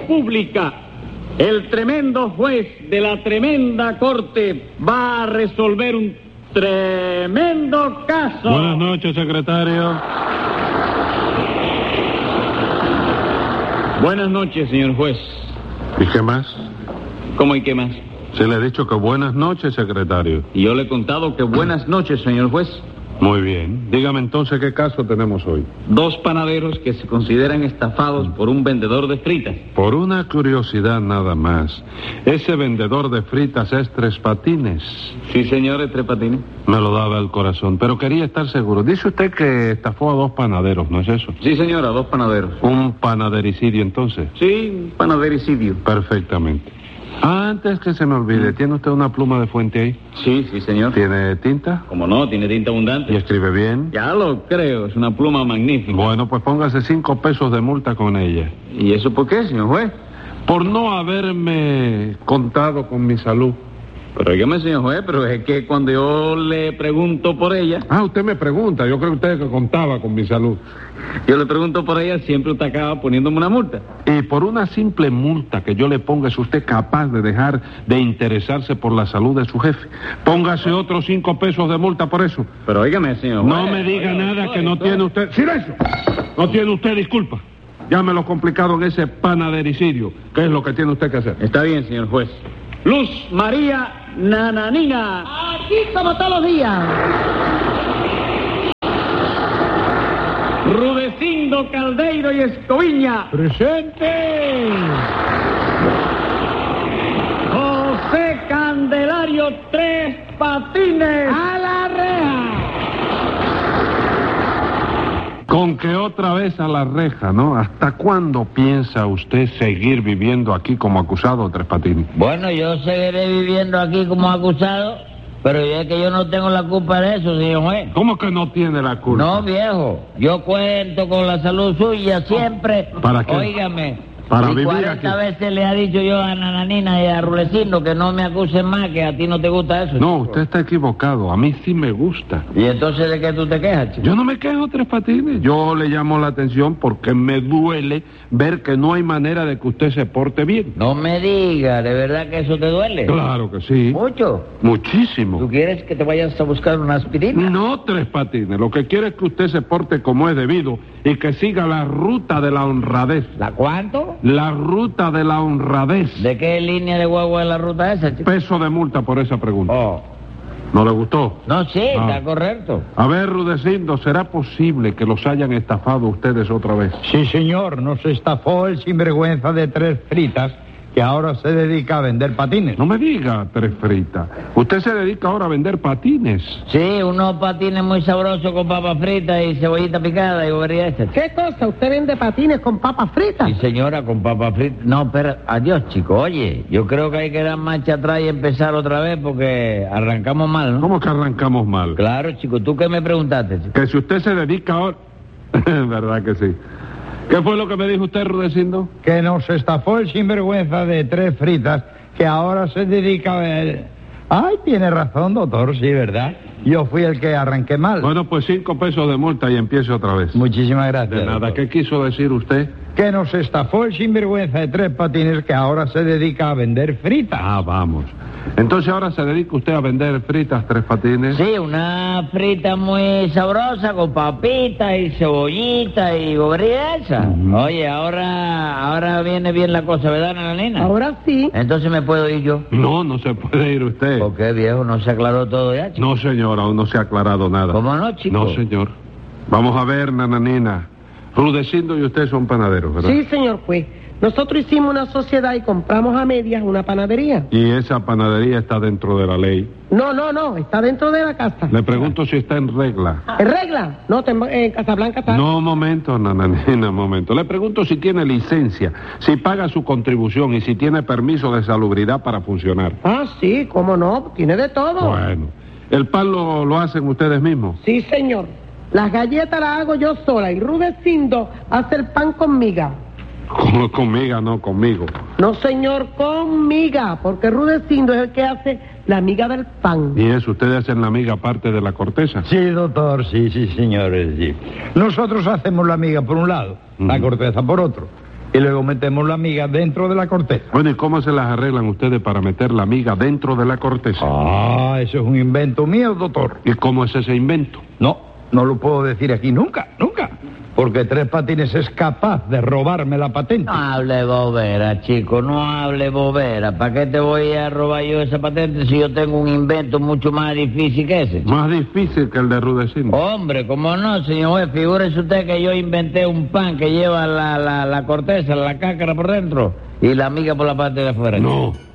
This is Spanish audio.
República, el tremendo juez de la tremenda corte va a resolver un tremendo caso. Buenas noches, secretario. Buenas noches, señor juez. ¿Y qué más? ¿Cómo y qué más? Se le ha dicho que buenas noches, secretario. Y yo le he contado que buenas noches, señor juez. Muy bien. Dígame entonces qué caso tenemos hoy. 2 panaderos que se consideran estafados por un vendedor de fritas. Por una curiosidad nada más. Ese vendedor de fritas es Tres Patines. Sí, señor, Tres Patines. Me lo daba el corazón, pero quería estar seguro. Dice usted que estafó a 2 panaderos, ¿no es eso? Sí, señora, 2 panaderos. ¿Un panadericidio entonces? Sí, un panadericidio. Perfectamente. Antes que se me olvide, ¿tiene usted una pluma de fuente ahí? Sí, señor. ¿Tiene tinta? Como no, tiene tinta abundante. ¿Y escribe bien? Ya lo creo, es una pluma magnífica. Bueno, pues póngase 5 pesos de multa con ella. ¿Y eso por qué, señor juez? Por no haberme contado con mi salud. Pero dígame, señor juez, pero es que cuando yo le pregunto por ella... Ah, usted me pregunta, yo creo que usted que contaba con mi salud. Yo le pregunto por ella, siempre usted acaba poniéndome una multa. Y por una simple multa que yo le ponga, ¿es usted capaz de dejar de interesarse por la salud de su jefe? Póngase otros 5 pesos de multa por eso. Pero dígame, señor juez... No me diga nada que no tiene usted... ¡Silencio! No tiene usted disculpa. Llámelo complicado en ese panadericidio. ¿Qué es lo que tiene usted que hacer? Está bien, señor juez. Luz María Nananina. Aquí como todos los días. Rudecindo Caldeiro y Escoviña. ¡Presente! José Candelario Tres Patines. ¡A la reja! Con que otra vez a la reja, ¿no? ¿Hasta cuándo piensa usted seguir viviendo aquí como acusado, Tres Patines? Bueno, yo seguiré viviendo aquí como acusado, pero es que yo no tengo la culpa de eso, señor juez. ¿Cómo que no tiene la culpa? No, viejo, yo cuento con la salud suya siempre. ¿Para qué? Óigame. Para y vivir 40 aquí. veces le ha dicho yo a Nananina y a Rulecindo que no me acusen más, que a ti no te gusta eso. No, usted está equivocado. A mí sí me gusta. ¿Y entonces de qué tú te quejas, chico? Yo no me quejo, Tres Patines. Yo le llamo la atención porque me duele ver que no hay manera de que usted se porte bien. No me diga, ¿de verdad que eso te duele? Claro que sí. ¿Mucho? Muchísimo. ¿Tú quieres que te vayas a buscar una aspirina? No, Tres Patines. Lo que quiero es que usted se porte como es debido y que siga la ruta de la honradez. ¿La cuánto? La ruta de la honradez. ¿De qué línea de guagua es la ruta esa, chico? Peso de multa por esa pregunta. Oh. ¿No le gustó? No, sí, Ah. está correcto. A ver, Rudecindo, ¿será posible que los hayan estafado ustedes otra vez? Sí, señor, nos estafó el sinvergüenza de Tres Fritas, que ahora se dedica a vender patines. No me diga, Tres Fritas. Usted se dedica ahora a vender patines. Sí, unos patines muy sabrosos con papas fritas y cebollita picada y bobería esa. ¿Qué cosa? ¿Usted vende patines con papas fritas? Sí, señora, con papas fritas. No, pero adiós, chico. Oye, yo creo que hay que dar marcha atrás y empezar otra vez porque arrancamos mal, ¿no? ¿Cómo que arrancamos mal? Claro, chico. ¿Tú qué me preguntaste, chico? Que si usted se dedica ahora... ¿Verdad que sí? ¿Qué fue lo que me dijo usted, Rudecindo? Que nos estafó el sinvergüenza de Tres Fritas, que ahora se dedica a ver... Ay, tiene razón, doctor, sí, ¿verdad? Yo fui el que arranqué mal. Bueno, pues 5 pesos de multa y empiece otra vez. Muchísimas gracias. De nada. doctor. ¿Qué quiso decir usted? Que nos estafó el sinvergüenza de Tres Patines, que ahora se dedica a vender fritas. Ah, vamos. Entonces ahora se dedica usted a vender fritas, Tres Patines. Sí, una frita muy sabrosa con papitas y cebollita y bobería esa. Oye, ahora viene bien la cosa, ¿verdad, Nananina? Ahora sí. Entonces me puedo ir yo. No, no se puede ir usted. ¿Por qué, viejo? ¿No se aclaró todo ya, chico? No, señor, aún no se ha aclarado nada. ¿Cómo no, chico? No, señor. Vamos a ver, Nananina. Rudecindo y usted son panaderos, ¿verdad? Sí, señor juez. Nosotros hicimos una sociedad y compramos a medias una panadería. Y esa panadería está dentro de la ley. No, está dentro de la casa. Le pregunto si está en regla. ¿En regla? No, en Casablanca está. No, momento, Nananina, momento. Le pregunto si tiene licencia, si paga su contribución y si tiene permiso de salubridad para funcionar. Ah, sí, cómo no, tiene de todo. Bueno, ¿el pan lo hacen ustedes mismos? Sí, señor. Las galletas las hago yo sola y Rudecindo hace el pan con miga. Conmigo, no conmigo. No, señor, con miga, porque Rudecindo es el que hace la miga del pan. ¿Y eso, ustedes hacen la miga aparte de la corteza? Sí, doctor, sí, señores, sí. Nosotros hacemos la miga por un lado, la corteza por otro. y luego metemos la miga dentro de la corteza. Bueno, ¿y cómo se las arreglan ustedes para meter la miga dentro de la corteza? Ah, eso es un invento mío, doctor. ¿Y cómo es ese invento? No lo puedo decir aquí nunca, porque Tres Patines es capaz de robarme la patente. No hable bobera, chico, no hable bobera. ¿Para qué te voy a robar yo esa patente si yo tengo un invento mucho más difícil que ese? Más difícil que el de Rudecindo. Hombre, ¿cómo no, señor juez? Figúrese usted que yo inventé un pan que lleva la corteza, la cáscara por dentro y la miga por la parte de afuera. No.